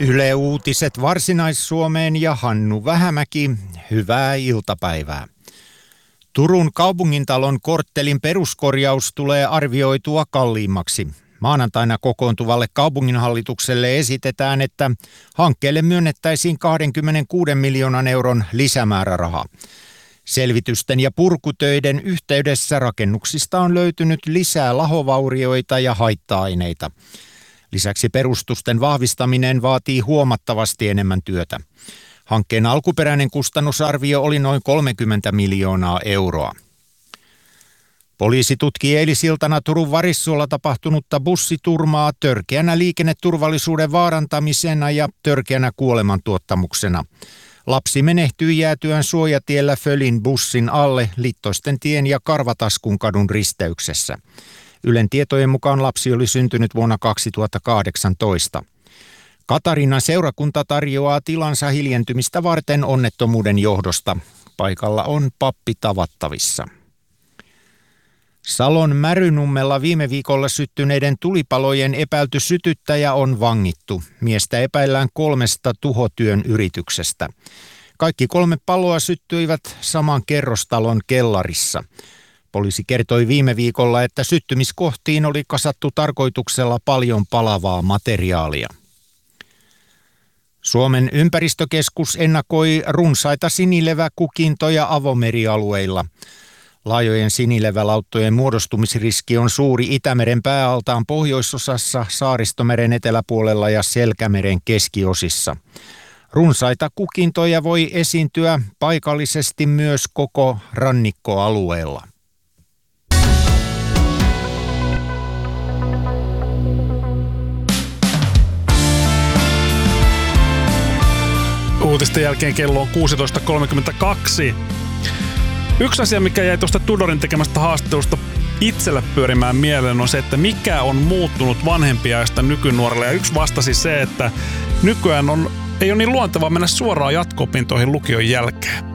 Yle Uutiset Varsinais-Suomeen ja Hannu Vähämäki, hyvää iltapäivää. Turun kaupungintalon korttelin peruskorjaus tulee arvioitua kalliimmaksi. Maanantaina kokoontuvalle kaupunginhallitukselle esitetään, että hankkeelle myönnettäisiin 26 miljoonan euron lisämääräraha. Selvitysten ja purkutöiden yhteydessä rakennuksista on löytynyt lisää lahovaurioita ja haitta-aineita. Lisäksi perustusten vahvistaminen vaatii huomattavasti enemmän työtä. Hankkeen alkuperäinen kustannusarvio oli noin 30 miljoonaa euroa. Poliisi tutkii eilisiltana Turun Varissuolla tapahtunutta bussiturmaa törkeänä liikenneturvallisuuden vaarantamisena ja törkeänä kuolemantuottamuksena. Lapsi menehtyi jäätyään suojatiellä Fölin bussin alle Littoistentien ja Karvataskun kadun risteyksessä. Ylen tietojen mukaan lapsi oli syntynyt vuonna 2018. Katarinan seurakunta tarjoaa tilansa hiljentymistä varten onnettomuuden johdosta. Paikalla on pappi tavattavissa. Salon Märynummella viime viikolla syttyneiden tulipalojen epäilty sytyttäjä on vangittu. Miestä epäillään 3 tuhotyön yrityksestä. Kaikki 3 paloa syttyivät saman kerrostalon kellarissa. Poliisi kertoi viime viikolla, että syttymiskohtiin oli kasattu tarkoituksella paljon palavaa materiaalia. Suomen ympäristökeskus ennakoi runsaita sinileväkukintoja avomerialueilla. Laajojen sinilevälauttojen muodostumisriski on suuri Itämeren pääaltaan pohjoisosassa, Saaristomeren eteläpuolella ja Selkämeren keskiosissa. Runsaita kukintoja voi esiintyä paikallisesti myös koko rannikkoalueella. Uutisten jälkeen kello on 16.32. Yksi asia, mikä jäi tuosta Tudorin tekemästä haastattelusta itselle pyörimään mieleen, on se, että mikä on muuttunut vanhempiaista nykynuorelle. Ja yksi vastasi se, että nykyään ei ole niin luontevaa mennä suoraan jatko-opintoihin lukion jälkeen.